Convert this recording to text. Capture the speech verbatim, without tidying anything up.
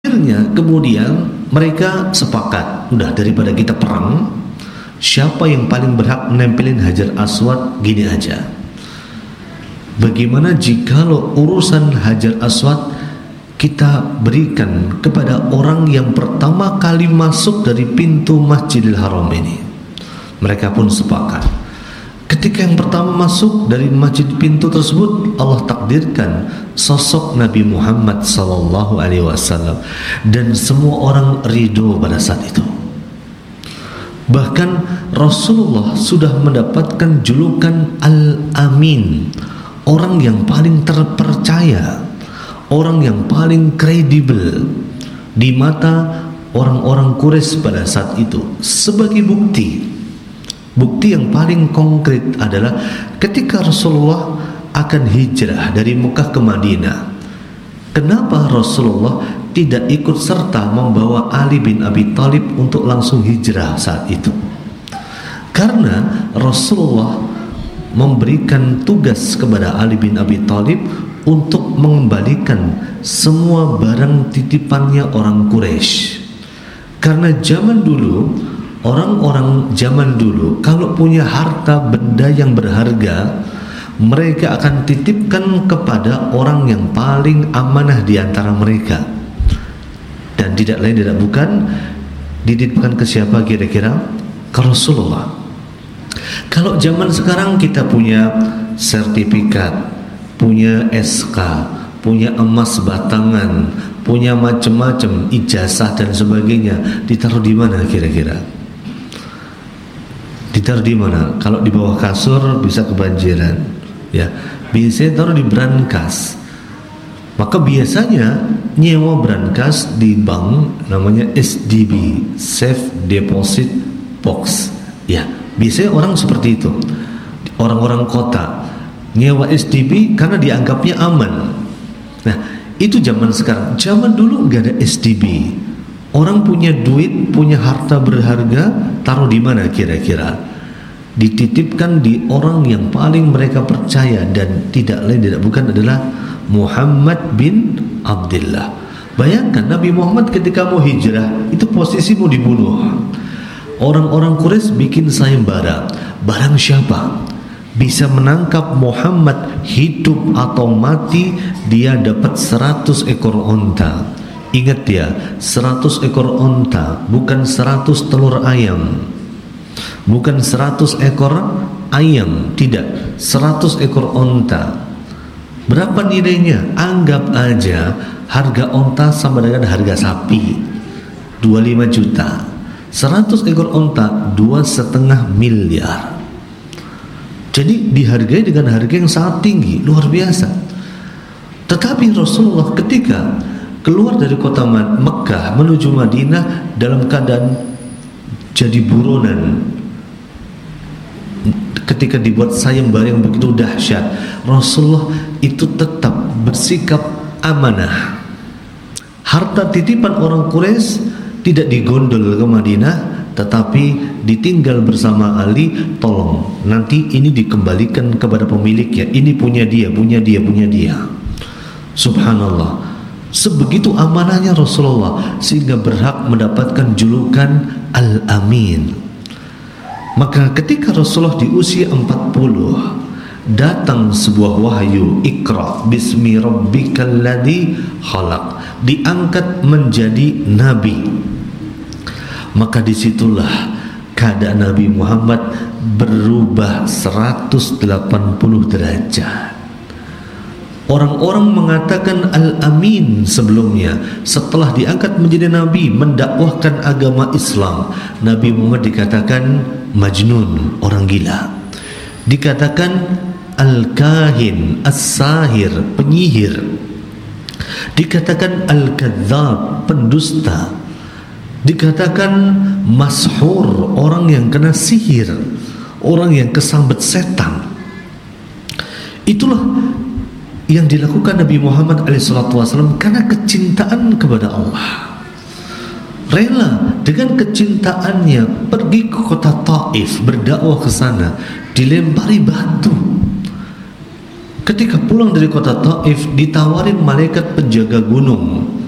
Akhirnya kemudian mereka sepakat, udah daripada kita perang, siapa yang paling berhak menempelin Hajar Aswad, gini aja, bagaimana jikalau urusan Hajar Aswad kita berikan kepada orang yang pertama kali masuk dari pintu Masjidil Haram ini. Mereka pun sepakat. Ketika yang pertama masuk dari masjid pintu tersebut, Allah takdirkan sosok Nabi Muhammad sallallahu alaihi wasallam, dan semua orang ridho pada saat itu. Bahkan Rasulullah sudah mendapatkan julukan Al-Amin, orang yang paling terpercaya, orang yang paling kredibel di mata orang-orang Quraisy pada saat itu. Sebagai bukti Bukti yang paling konkret adalah ketika Rasulullah akan hijrah dari Mekah ke Madinah. Kenapa Rasulullah tidak ikut serta membawa Ali bin Abi Thalib untuk langsung hijrah saat itu? Karena Rasulullah memberikan tugas kepada Ali bin Abi Thalib untuk mengembalikan semua barang titipannya orang Quraisy. Karena zaman dulu, orang-orang zaman dulu kalau punya harta benda yang berharga, mereka akan titipkan kepada orang yang paling amanah di antara mereka, dan tidak lain tidak bukan dititipkan ke siapa kira-kira? Ke Rasulullah. Kalau zaman sekarang kita punya sertifikat, punya S K, punya emas batangan, punya macam-macam ijazah dan sebagainya, ditaruh di mana kira-kira? Ditaruh di mana? Kalau di bawah kasur bisa kebanjiran, ya. Biasanya taruh di brankas. Maka biasanya nyewa brankas di bank, namanya S D B, Safe Deposit Box. Ya, biasanya orang seperti itu. Orang-orang kota nyewa S D B karena dianggapnya aman. Nah, itu zaman sekarang. Zaman dulu nggak ada S D B. Orang punya duit, punya harta berharga, taruh di mana kira-kira? Dititipkan di orang yang paling mereka percaya, dan tidak lain tidak bukan adalah Muhammad bin Abdullah. Bayangkan Nabi Muhammad ketika mau hijrah, itu posisi mau dibunuh. Orang-orang Quraisy bikin sayembara, barang siapa bisa menangkap Muhammad hidup atau mati, dia dapat seratus ekor onta. Ingat ya, seratus ekor onta, bukan seratus telur ayam, bukan seratus ekor ayam, tidak, seratus ekor onta. Berapa nilainya? Anggap aja harga onta sama dengan harga sapi, dua puluh lima juta. Seratus ekor onta dua setengah miliar. Jadi dihargai dengan harga yang sangat tinggi, luar biasa. Tetapi Rasulullah ketika keluar dari kota Mekah menuju Madinah dalam keadaan jadi buronan, ketika dibuat sayembara yang begitu dahsyat, Rasulullah itu tetap bersikap amanah. Harta titipan orang Quraisy tidak digondol ke Madinah, tetapi ditinggal bersama Ali. Tolong nanti ini dikembalikan kepada pemiliknya, ini punya dia, punya dia, punya dia. Subhanallah, sebegitu amanahnya Rasulullah sehingga berhak mendapatkan julukan Al-Amin. Maka ketika Rasulullah di usia empat puluh, datang sebuah wahyu, Iqra bismi rabbikal ladzi khalaq, diangkat menjadi nabi. Maka disitulah keadaan Nabi Muhammad berubah seratus delapan puluh derajat. Orang-orang mengatakan Al-Amin sebelumnya, setelah diangkat menjadi nabi, mendakwahkan agama Islam, Nabi Muhammad dikatakan majnun, orang gila. Dikatakan Al-Kahin, As-Sahir, penyihir. Dikatakan Al-Kadzab, pendusta. Dikatakan Mashur, orang yang kena sihir, orang yang kesambet setan. Itulah yang dilakukan Nabi Muhammad alaihissalatu wassalam karena kecintaan kepada Allah. Rela dengan kecintaannya pergi ke kota Taif, berdakwah ke sana, dilempari batu. Ketika pulang dari kota Taif, ditawarin malaikat penjaga gunung,